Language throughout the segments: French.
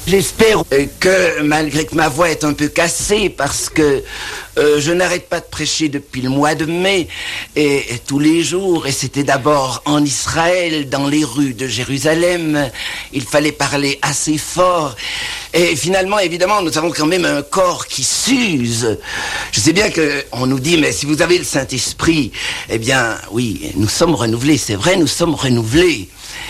J'espère que, malgré que ma voix est un peu cassée, parce que je n'arrête pas de prêcher depuis le mois de mai, et tous les jours, et c'était d'abord en Israël, dans les rues de Jérusalem, il fallait parler assez fort, et finalement, évidemment, nous avons quand même un corps qui s'use. Je sais bien qu'on nous dit, mais si vous avez le Saint-Esprit, eh bien, oui, nous sommes renouvelés, c'est vrai, nous sommes renouvelés.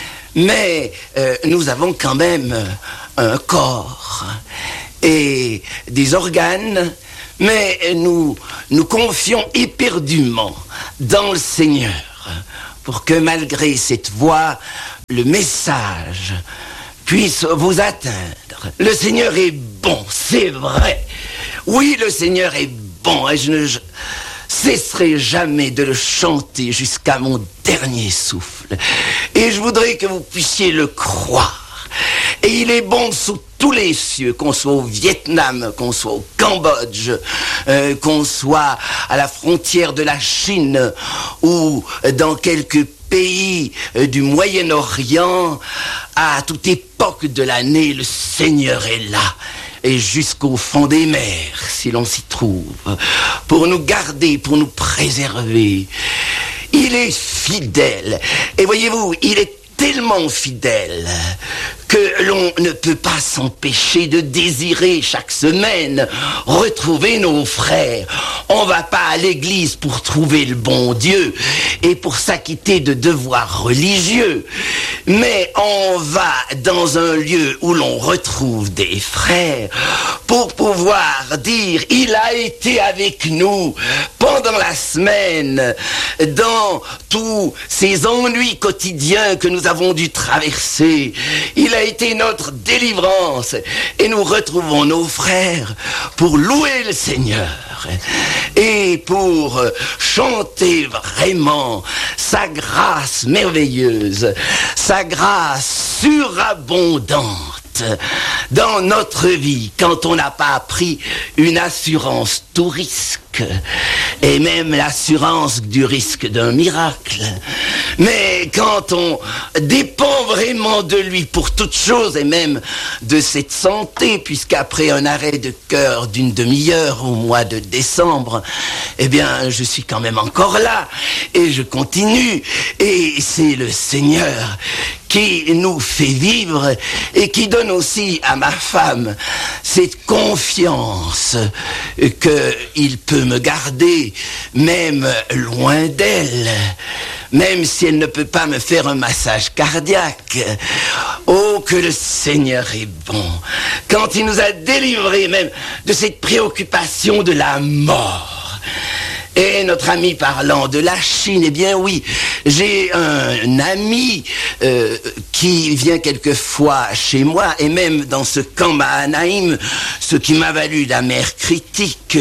Mais nous avons quand même un corps et des organes, mais nous confions éperdument dans le Seigneur pour que malgré cette voix, le message puisse vous atteindre. Le Seigneur est bon, c'est vrai. Oui, le Seigneur est bon et je ne cesserai jamais de le chanter jusqu'à mon dernier souffle. Et je voudrais que vous puissiez le croire. Et il est bon sous tous les cieux, qu'on soit au Vietnam, qu'on soit au Cambodge, qu'on soit à la frontière de la Chine ou dans quelques pays du Moyen-Orient, à toute époque de l'année, le Seigneur est là. Et jusqu'au fond des mers, si l'on s'y trouve, pour nous garder, pour nous préserver. Il est fidèle. Et voyez-vous, il est tellement fidèle que l'on ne peut pas s'empêcher de désirer chaque semaine retrouver nos frères. On va pas à l'église pour trouver le bon Dieu et pour s'acquitter de devoirs religieux, mais on va dans un lieu où l'on retrouve des frères pour pouvoir dire « Il a été avec nous pendant la semaine, dans tous ces ennuis quotidiens que nous avons dû traverser. Il a été notre délivrance. » Et nous retrouvons nos frères pour louer le Seigneur et pour chanter vraiment sa grâce merveilleuse, sa grâce surabondante dans notre vie, quand on n'a pas pris une assurance tout risque, et même l'assurance du risque d'un miracle. Mais quand on dépend vraiment de lui pour toute chose, et même de cette santé, puisqu'après un arrêt de cœur d'une demi-heure au mois de décembre, eh bien, je suis quand même encore là, et je continue, et c'est le Seigneur qui nous fait vivre et qui donne aussi à ma femme cette confiance qu'il peut me garder, même loin d'elle, même si elle ne peut pas me faire un massage cardiaque. Oh, que le Seigneur est bon, quand il nous a délivrés même de cette préoccupation de la mort. Et notre ami parlant de la Chine, eh bien oui, j'ai un ami qui vient quelquefois chez moi, et même dans ce camp Mahanaïm, ce qui m'a valu d'amères critiques,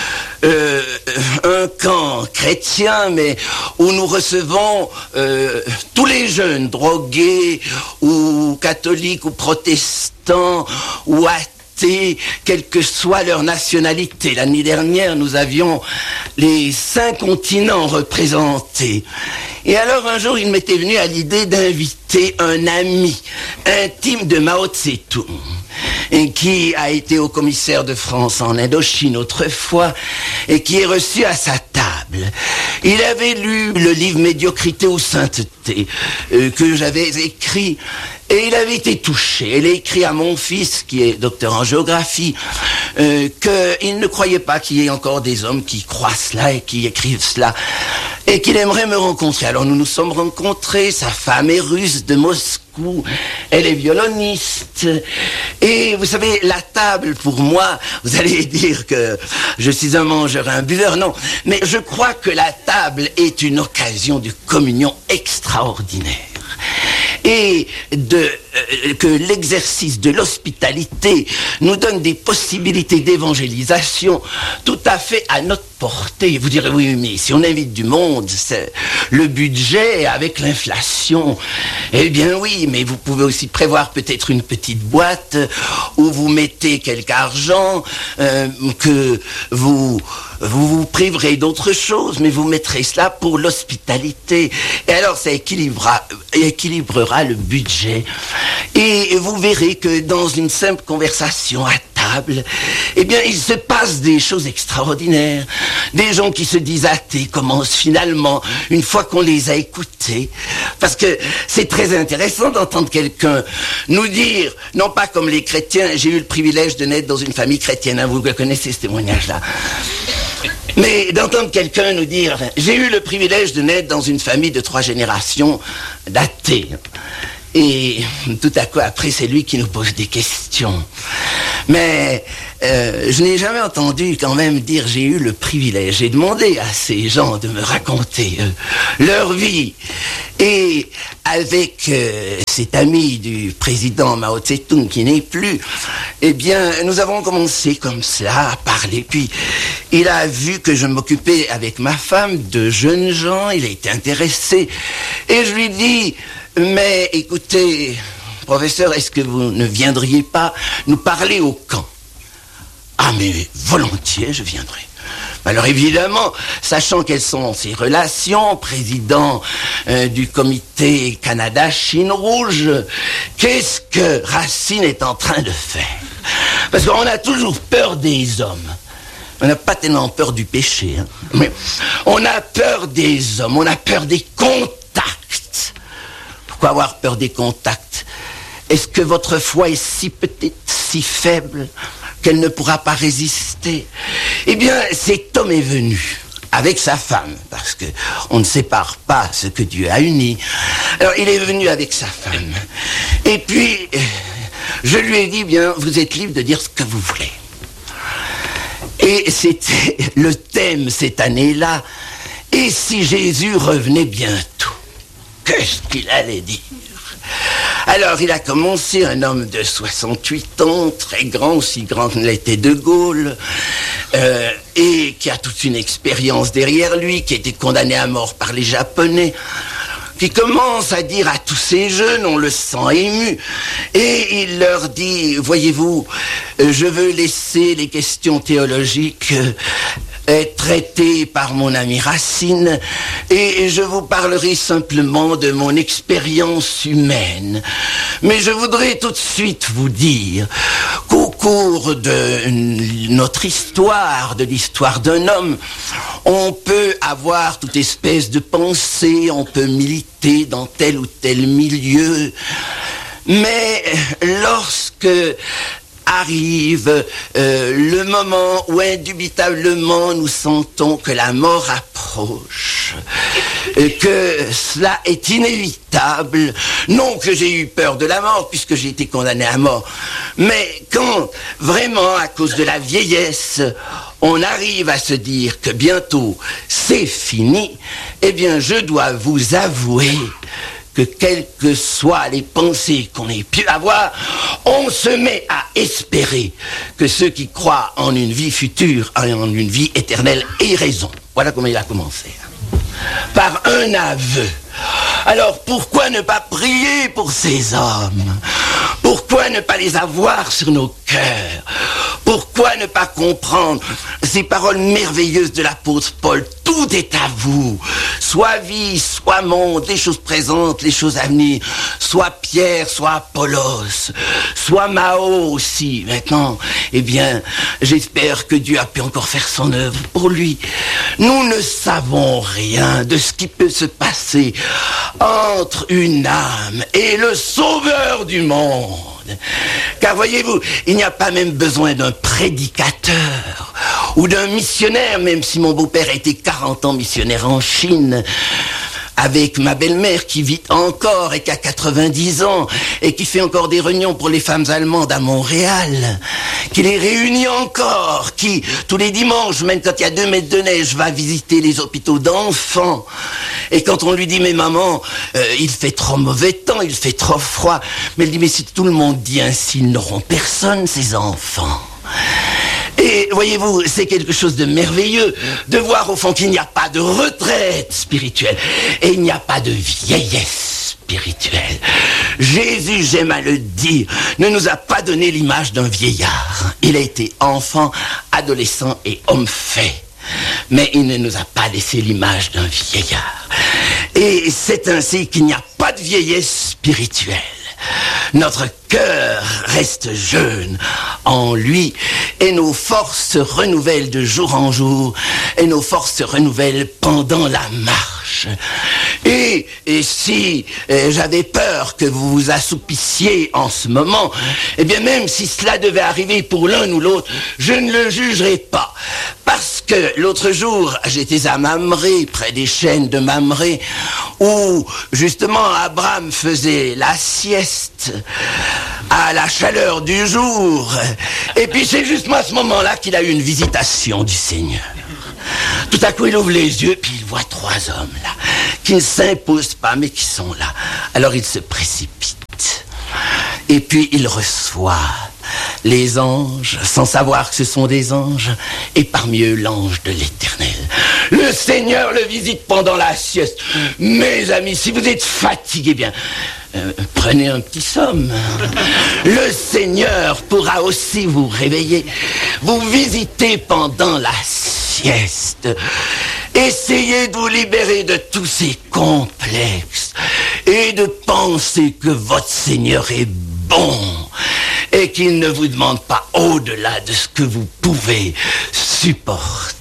un camp chrétien, mais où nous recevons tous les jeunes, drogués, ou catholiques, ou protestants, ou athées, quelle que soit leur nationalité. L'année dernière, nous avions les 5 continents représentés. Et alors, un jour, il m'était venu à l'idée d'inviter un ami intime de Mao Tse-tung, et qui a été haut commissaire de France en Indochine autrefois, et qui est reçu à sa table. Il avait lu le livre Médiocrité ou Sainteté, que j'avais écrit, et il avait été touché. Il a écrit à mon fils, qui est docteur en géographie, qu'il ne croyait pas qu'il y ait encore des hommes qui croient cela et qui écrivent cela, et qu'il aimerait me rencontrer. Alors nous nous sommes rencontrés, sa femme est russe de Moscou, elle est violoniste, et vous savez, la table pour moi, vous allez dire que je suis un mangeur, un buveur, non, mais je crois que la table est une occasion de communion extraordinaire. Et que l'exercice de l'hospitalité nous donne des possibilités d'évangélisation tout à fait à notre transporter. Vous direz, oui, mais si on invite du monde, c'est le budget avec l'inflation. Eh bien oui, mais vous pouvez aussi prévoir peut-être une petite boîte où vous mettez quelque argent que vous priverez d'autres choses, mais vous mettrez cela pour l'hospitalité. Et alors ça équilibrera le budget. Et vous verrez que dans une simple conversation à table, eh bien, il se passe des choses extraordinaires. Des gens qui se disent athées commencent finalement, une fois qu'on les a écoutés. Parce que c'est très intéressant d'entendre quelqu'un nous dire, non pas comme les chrétiens, j'ai eu le privilège de naître dans une famille chrétienne, hein, vous connaissez ce témoignage-là. Mais d'entendre quelqu'un nous dire, j'ai eu le privilège de naître dans une famille de 3 générations d'athées. Et tout à coup, après, c'est lui qui nous pose des questions. Mais je n'ai jamais entendu quand même dire j'ai eu le privilège. J'ai demandé à ces gens de me raconter leur vie. Et avec cet ami du président Mao Tse-tung qui n'est plus, eh bien, nous avons commencé comme cela à parler. Puis, il a vu que je m'occupais avec ma femme de jeunes gens. Il a été intéressé. Et je lui dis... Mais écoutez, professeur, est-ce que vous ne viendriez pas nous parler au camp? Ah, mais volontiers, je viendrai. Alors évidemment, sachant quelles sont ses relations, président du comité Canada-Chine rouge, qu'est-ce que Racine est en train de faire? Parce qu'on a toujours peur des hommes. On n'a pas tellement peur du péché, hein. Mais on a peur des hommes, on a peur des contacts. Pourquoi avoir peur des contacts? Est-ce que votre foi est si petite, si faible, qu'elle ne pourra pas résister? Eh bien, cet homme est venu avec sa femme, parce que on ne sépare pas ce que Dieu a uni. Alors, il est venu avec sa femme. Et puis, je lui ai dit, bien, vous êtes libre de dire ce que vous voulez. Et c'était le thème cette année-là. Et si Jésus revenait bientôt? Qu'est-ce qu'il allait dire? Alors, il a commencé, un homme de 68 ans, très grand, aussi grand que l'était De Gaulle, et qui a toute une expérience derrière lui, qui a été condamné à mort par les Japonais, qui commence à dire à tous ces jeunes, on le sent ému, et il leur dit, voyez-vous, je veux laisser les questions théologiques est traité par mon ami Racine, et je vous parlerai simplement de mon expérience humaine. Mais je voudrais tout de suite vous dire qu'au cours de notre histoire, de l'histoire d'un homme, on peut avoir toute espèce de pensée, on peut militer dans tel ou tel milieu, mais lorsque arrive le moment où indubitablement nous sentons que la mort approche, que cela est inévitable, non que j'ai eu peur de la mort puisque j'ai été condamné à mort, mais quand vraiment à cause de la vieillesse on arrive à se dire que bientôt c'est fini, eh bien je dois vous avouer que quelles que soient les pensées qu'on ait pu avoir, on se met à espérer que ceux qui croient en une vie future, en une vie éternelle, aient raison. Voilà comment il a commencé. Par un aveu. Alors pourquoi ne pas prier pour ces hommes? Pourquoi ne pas les avoir sur nos cœurs? Pourquoi ne pas comprendre ces paroles merveilleuses de l'apôtre Paul? Tout est à vous, soit vie, soit monde, les choses présentes, les choses à venir, soit Pierre, soit Apollos, soit Mao aussi. Maintenant, eh bien, j'espère que Dieu a pu encore faire son œuvre pour lui. Nous ne savons rien de ce qui peut se passer entre une âme et le Sauveur du monde. Car voyez-vous, il n'y a pas même besoin d'un prédicateur ou d'un missionnaire, même si mon beau-père a été 40 ans missionnaire en Chine, avec ma belle-mère qui vit encore et qui a 90 ans et qui fait encore des réunions pour les femmes allemandes à Montréal, qui les réunit encore, qui tous les dimanches, même quand il y a 2 mètres de neige, va visiter les hôpitaux d'enfants. Et quand on lui dit, mais maman, il fait trop mauvais temps, il fait trop froid, mais elle dit, mais si tout le monde dit ainsi, ils n'auront personne, ces enfants. Et voyez-vous, c'est quelque chose de merveilleux de voir au fond qu'il n'y a pas de retraite spirituelle et il n'y a pas de vieillesse spirituelle. Jésus, j'aime à le dire, ne nous a pas donné l'image d'un vieillard. Il a été enfant, adolescent et homme fait. Mais il ne nous a pas laissé l'image d'un vieillard. Et c'est ainsi qu'il n'y a pas de vieillesse spirituelle. Notre cœur reste jeune en lui et nos forces se renouvellent de jour en jour et nos forces se renouvellent pendant la marche. Et si j'avais peur que vous vous assoupissiez en ce moment, eh bien même si cela devait arriver pour l'un ou l'autre, je ne le jugerai pas. Parce que l'autre jour, j'étais à Mamré, près des chênes de Mamré, où justement Abraham faisait la sieste à la chaleur du jour. Et puis c'est justement à ce moment-là qu'il a eu une visitation du Seigneur. Tout à coup, il ouvre les yeux, puis il voit 3 hommes là, qui ne s'imposent pas, mais qui sont là. Alors il se précipite. Et puis il reçoit les anges, sans savoir que ce sont des anges, et parmi eux l'ange de l'Éternel. Le Seigneur le visite pendant la sieste. Mes amis, si vous êtes fatigués, bien, prenez un petit somme. Le Seigneur pourra aussi vous réveiller, vous visiter pendant la sieste. Essayez de vous libérer de tous ces complexes et de penser que votre Seigneur est bon et qu'il ne vous demande pas au-delà de ce que vous pouvez supporter.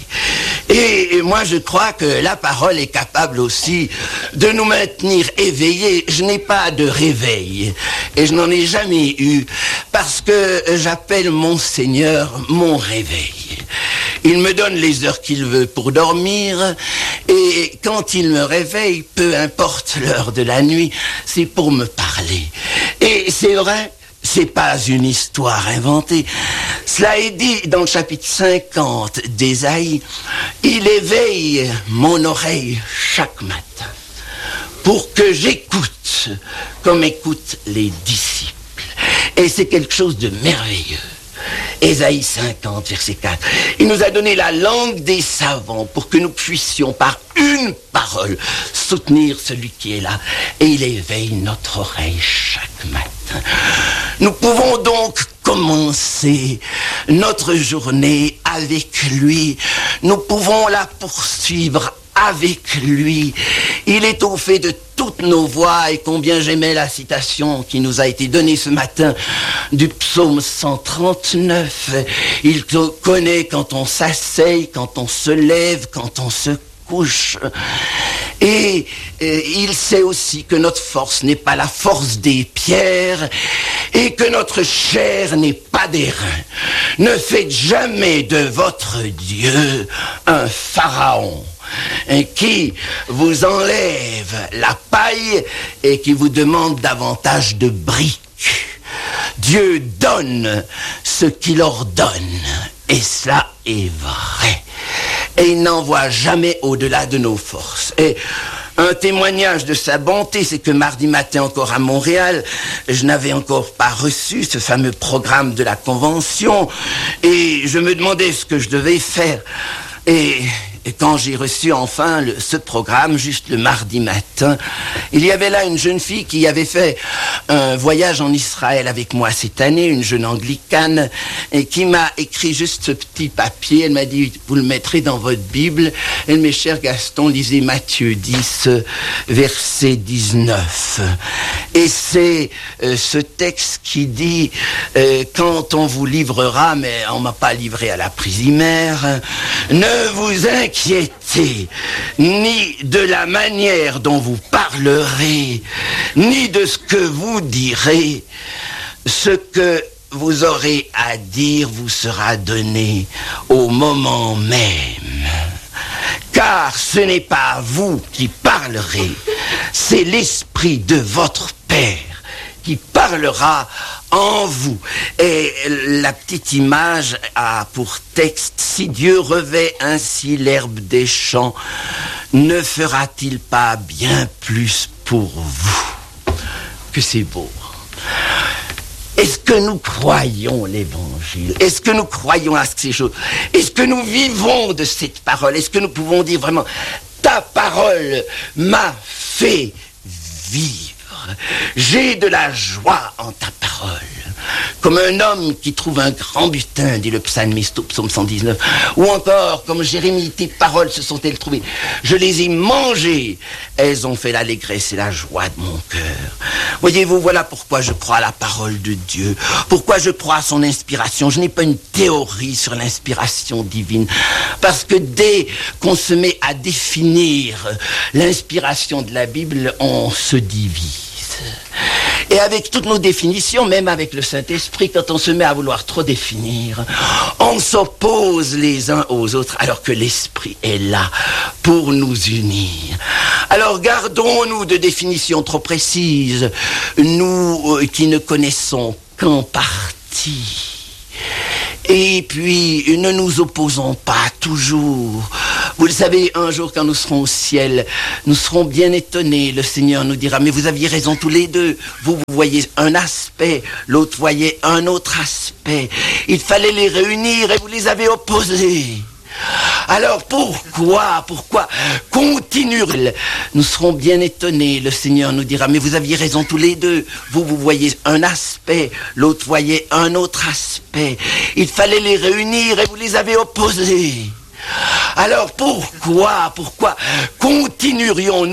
Et moi, je crois que la parole est capable aussi de nous maintenir éveillés. Je n'ai pas de réveil et je n'en ai jamais eu parce que j'appelle mon Seigneur mon réveil. Il me donne les heures qu'il veut pour dormir et quand il me réveille, peu importe l'heure de la nuit, c'est pour me parler. Et c'est vrai, c'est pas une histoire inventée. Cela est dit dans le chapitre 50 d'Ésaïe. Il éveille mon oreille chaque matin pour que j'écoute comme écoutent les disciples. Et c'est quelque chose de merveilleux. Ésaïe 50, verset 4. Il nous a donné la langue des savants pour que nous puissions par une parole soutenir celui qui est là. Et il éveille notre oreille chaque matin. Nous pouvons donc commencer notre journée avec lui. Nous pouvons la poursuivre avec lui. Il est au fait de toutes nos voix et combien j'aimais la citation qui nous a été donnée ce matin du psaume 139. Il connaît quand on s'asseye, quand on se lève, quand on se couche. Et il sait aussi que notre force n'est pas la force des pierres et que notre chair n'est pas des reins. Ne faites jamais de votre Dieu un pharaon qui vous enlève la paille et qui vous demande davantage de briques. Dieu donne ce qu'il ordonne et cela est vrai. Et il n'envoie jamais au-delà de nos forces. Et un témoignage de sa bonté, c'est que mardi matin encore à Montréal, je n'avais encore pas reçu ce fameux programme de la Convention et je me demandais ce que je devais faire. Et quand j'ai reçu enfin ce programme, juste le mardi matin, il y avait là une jeune fille qui avait fait un voyage en Israël avec moi cette année, une jeune anglicane, et qui m'a écrit juste ce petit papier. Elle m'a dit, vous le mettrez dans votre Bible. Et mes chers Gaston, lisez Matthieu 10, verset 19. Et c'est ce texte qui dit, quand on vous livrera, mais on m'a pas livré à la prisimère, ne vous inquiétez ni de la manière dont vous parlerez, ni de ce que vous direz. Ce que vous aurez à dire vous sera donné au moment même. Car ce n'est pas vous qui parlerez, c'est l'Esprit de votre Père qui parlera en vous. Et la petite image a pour texte, si Dieu revêt ainsi l'herbe des champs, ne fera-t-il pas bien plus pour vous? Que c'est beau. Est-ce que nous croyons l'évangile? Est-ce que nous croyons à ces choses? Est-ce que nous vivons de cette parole? Est-ce que nous pouvons dire vraiment, ta parole m'a fait vivre? J'ai de la joie en ta parole. Comme un homme qui trouve un grand butin, dit le psalmiste au psaume 119. Ou encore, comme Jérémie, tes paroles se sont-elles trouvées? Je les ai mangées. Elles ont fait l'allégresse et la joie de mon cœur. Voyez-vous, voilà pourquoi je crois à la parole de Dieu. Pourquoi je crois à son inspiration. Je n'ai pas une théorie sur l'inspiration divine. Parce que dès qu'on se met à définir l'inspiration de la Bible, on se divise. Et avec toutes nos définitions, même avec le Saint-Esprit, quand on se met à vouloir trop définir, on s'oppose les uns aux autres, alors que l'Esprit est là pour nous unir. Alors gardons-nous de définitions trop précises, nous qui ne connaissons qu'en partie. Et puis, ne nous opposons pas toujours. Vous le savez, un jour quand nous serons au ciel, nous serons bien étonnés. Le Seigneur nous dira, mais vous aviez raison tous les deux. Vous voyez un aspect, l'autre voyait un autre aspect. Il fallait les réunir et vous les avez opposés. Alors pourquoi continuer? Nous serons bien étonnés. Le Seigneur nous dira, mais vous aviez raison tous les deux. Vous voyez un aspect, l'autre voyait un autre aspect. Il fallait les réunir et vous les avez opposés. Alors pourquoi continuerions-nous